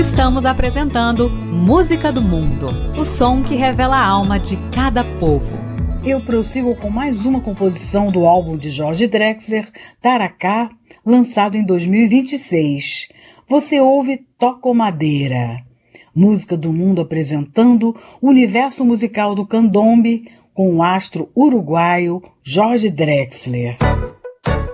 Estamos apresentando Música do Mundo, o som que revela a alma de cada povo. Eu prossigo com mais uma composição do álbum de Jorge Drexler, Taracá, lançado em 2026. Você ouve Toco Madeira. Música do Mundo apresentando o universo musical do candombe com o astro uruguaio Jorge Drexler.